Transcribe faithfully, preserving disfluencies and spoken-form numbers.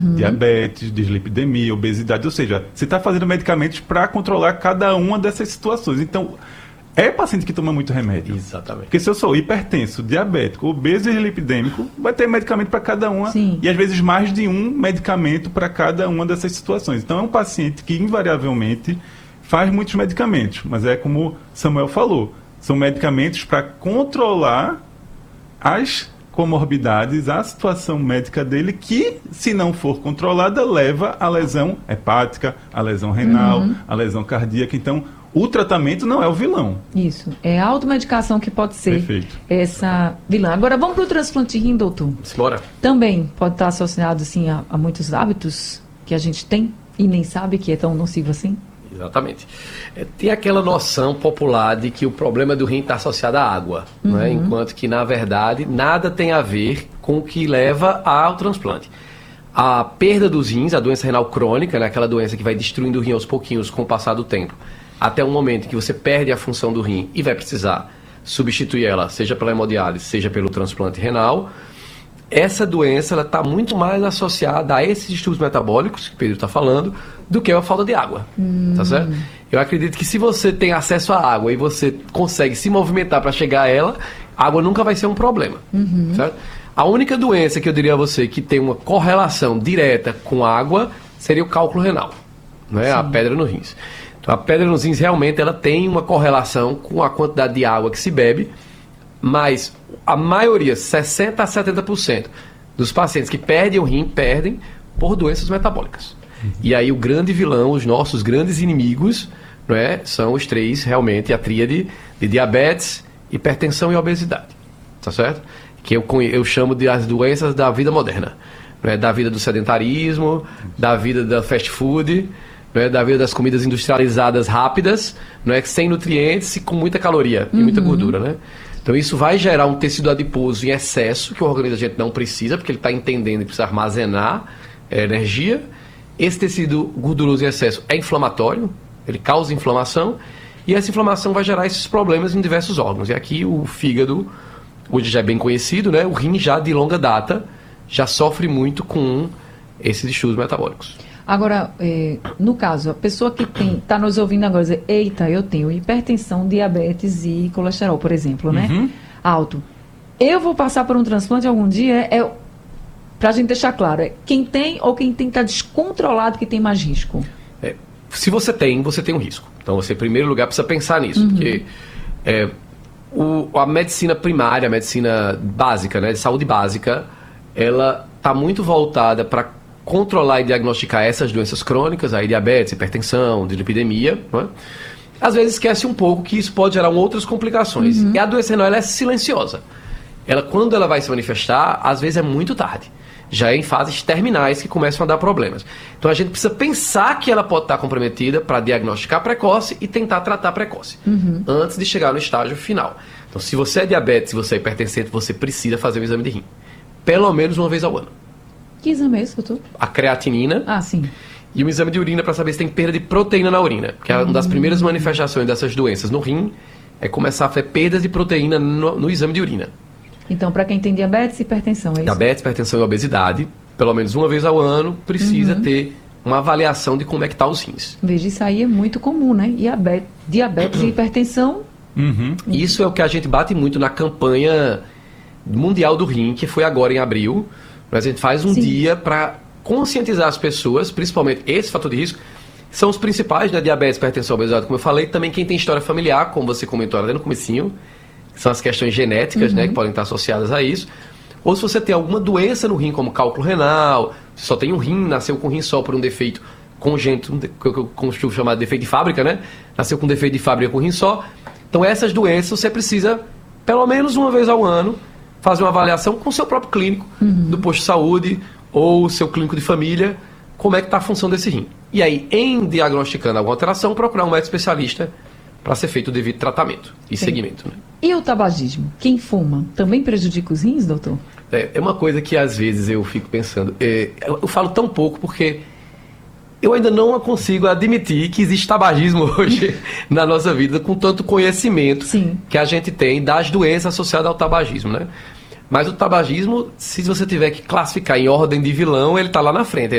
uhum. diabetes, dislipidemia, obesidade, ou seja, você está fazendo medicamentos para controlar cada uma dessas situações. Então, é paciente que toma muito remédio. Exatamente. Porque se eu sou hipertenso, diabético, obeso e dislipidêmico, vai ter medicamento para cada uma. Sim. E às vezes mais de um medicamento para cada uma dessas situações. Então é um paciente que invariavelmente faz muitos medicamentos. Mas é como Samuel falou, são medicamentos para controlar as comorbidades, a situação médica dele, que, se não for controlada, leva à lesão hepática, à lesão renal, uhum. à lesão cardíaca. Então, o tratamento não é o vilão. Isso. É a automedicação que pode ser Perfeito. essa vilã. Agora, vamos para o transplante de rim, doutor. Bora. Também pode estar associado, assim, a, a muitos hábitos que a gente tem e nem sabe que é tão nocivo assim? Exatamente. É, tem aquela noção popular de que o problema do rim está associado à água, uhum. né? Enquanto que, na verdade, nada tem a ver com o que leva ao transplante. A perda dos rins, a doença renal crônica, né? Aquela doença que vai destruindo o rim aos pouquinhos com o passar do tempo, até um momento que você perde a função do rim e vai precisar substituir ela, seja pela hemodiálise, seja pelo transplante renal. Essa doença está muito mais associada a esses distúrbios metabólicos, que o Pedro está falando, do que a falta de água. Hum. Tá certo? Eu acredito que se você tem acesso à água e você consegue se movimentar para chegar a ela, a água nunca vai ser um problema. Uhum. Certo? A única doença que eu diria a você que tem uma correlação direta com água seria o cálculo renal, né? A pedra no rins. Então, a pedra nos rins realmente ela tem uma correlação com a quantidade de água que se bebe, mas a maioria, sessenta a setenta por cento dos pacientes que perdem o rim, perdem por doenças metabólicas. Uhum. E aí o grande vilão, os nossos grandes inimigos, não é, são os três, realmente, a tríade de diabetes, hipertensão e obesidade. Tá certo? Que eu, eu chamo de as doenças da vida moderna. Não é? Da vida do sedentarismo, da vida da fast food, não é, da vida das comidas industrializadas rápidas, não é, sem nutrientes e com muita caloria e uhum. muita gordura, né? Então isso vai gerar um tecido adiposo em excesso, que o organismo da gente não precisa, porque ele está entendendo que precisa armazenar é, energia. Esse tecido gorduroso em excesso é inflamatório, ele causa inflamação, e essa inflamação vai gerar esses problemas em diversos órgãos. E aqui o fígado, hoje já é bem conhecido, né? O rim já de longa data já sofre muito com esses distúrbios metabólicos. Agora, é, no caso, a pessoa que está nos ouvindo agora dizer, eita, eu tenho hipertensão, diabetes e colesterol, por exemplo, né? Uhum. Alto. Eu vou passar por um transplante algum dia, é, para a gente deixar claro, é quem tem ou quem tem está descontrolado que tem mais risco? É, se você tem, você tem um risco. Então, você, em primeiro lugar, precisa pensar nisso, uhum. porque é, o, a medicina primária, a medicina básica, né, de saúde básica, ela está muito voltada para controlar e diagnosticar essas doenças crônicas, aí diabetes, hipertensão, dislipidemia, não é? Às vezes esquece um pouco que isso pode gerar outras complicações. Uhum. E a doença renal ela é silenciosa. Ela, quando ela vai se manifestar, às vezes é muito tarde. Já é em fases terminais que começam a dar problemas. Então a gente precisa pensar que ela pode estar comprometida para diagnosticar precoce e tentar tratar precoce, uhum. antes de chegar no estágio final. Então se você é diabetes, se você é hipertensente, você precisa fazer um exame de rim. Pelo menos uma vez ao ano. Que exame é esse, doutor? A creatinina. Ah, sim. E um exame de urina para saber se tem perda de proteína na urina. Que é uma das primeiras manifestações dessas doenças no rim, é começar a ter perdas de proteína no, no exame de urina. Então, para quem tem diabetes e hipertensão, é isso? Diabetes, hipertensão e obesidade, pelo menos uma vez ao ano, precisa uhum. ter uma avaliação de como é que está os rins. Veja, isso aí é muito comum, né? Diabetes, diabetes e hipertensão. Uhum. Isso é o que a gente bate muito na campanha mundial do rim, que foi agora em abril. Mas a gente faz um Sim. dia para conscientizar as pessoas, principalmente esse fator de risco, são os principais, né? Diabetes, hipertensão, obesidade, como eu falei. Também quem tem história familiar, como você comentou ali no comecinho, são as questões genéticas, uhum. né? Que podem estar associadas a isso. Ou se você tem alguma doença no rim, como cálculo renal, se só tem um rim, nasceu com um rim só por um defeito congênito, que eu costumo chamar de defeito de fábrica, né? Nasceu com defeito de fábrica com um rim só. Então essas doenças você precisa, pelo menos uma vez ao ano, fazer uma avaliação com o seu próprio clínico, uhum. do posto de saúde ou seu clínico de família, como é que está a função desse rim. E aí, em diagnosticando alguma alteração, procurar um médico especialista para ser feito o devido tratamento e Sim. segmento. Né? E o tabagismo? Quem fuma também prejudica os rins, doutor? É, é uma coisa que às vezes eu fico pensando, é, eu, eu falo tão pouco porque eu ainda não consigo admitir que existe tabagismo hoje na nossa vida, com tanto conhecimento Sim. que a gente tem das doenças associadas ao tabagismo, né? Mas o tabagismo, se você tiver que classificar em ordem de vilão, ele está lá na frente.